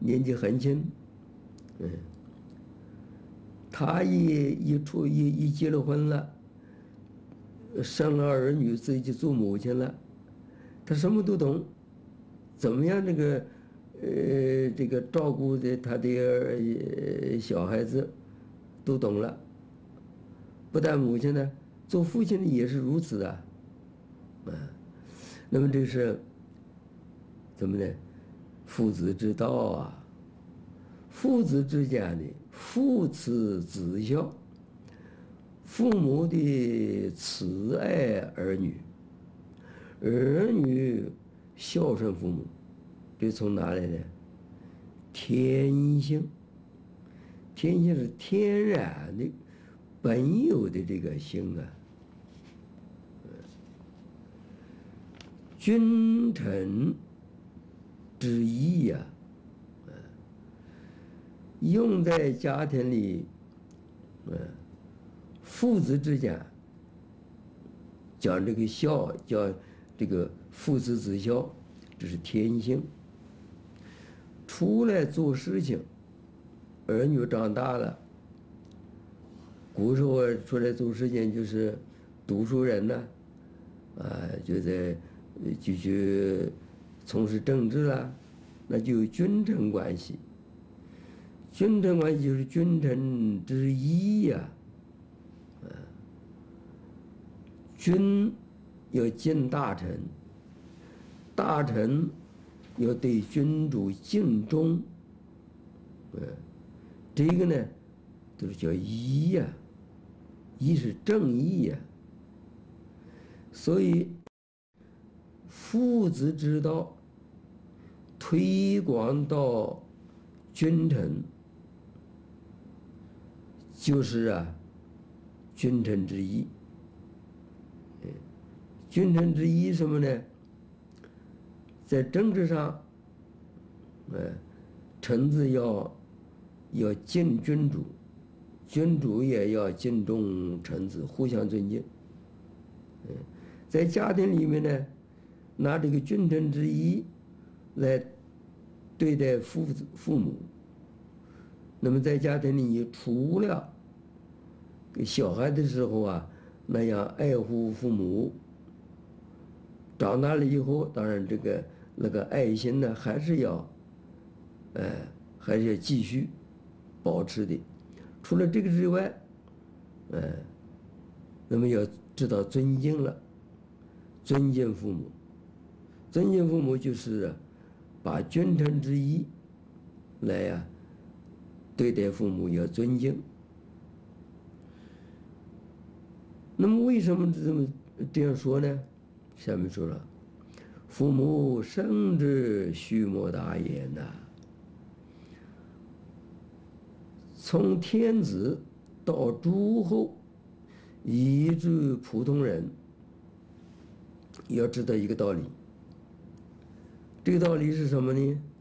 年纪很轻，他一结了婚了，生了儿女，自己就做母亲了，他什么都懂，怎么样这个照顾他的小孩子都懂了。不但母亲呢，做父亲的也是如此的，那么这是怎么呢？父子之道啊，父子之间的父慈子孝，父母的慈爱儿女，儿女孝顺父母，这从哪来的？天性，天性是天然的、本有的这个性啊。君臣之义呀，用在家庭里，父子之间讲这个孝，叫这个父慈子孝，这是天性。出来做事情，儿女长大了，古时候出来做事情就是读书人呢，就在继续从事政治了，那就有君臣关系。君臣关系就是君臣之义呀，君要敬大臣，大臣要对君主敬忠，这个呢，都是叫义呀，义是正义呀。所以父子之道推广到君臣，就是君臣之义。君臣之义什么呢？在政治上，臣子要敬君主，君主也要敬重臣子，互相尊敬。在家庭里面呢，拿这个君臣之义来对待父母。那么在家庭里，除了给小孩的时候那样爱护父母，长大了以后，当然那个爱心呢，还是要继续保持的。除了这个之外，那么要知道尊敬了，尊敬父母。尊敬父母就是把君臣之义来对待父母要尊敬。那么为什么这样说呢？下面说了，父母生之须莫大焉呐。从天子到诸侯，以至普通人，要知道一个道理。这个道理是什么呢？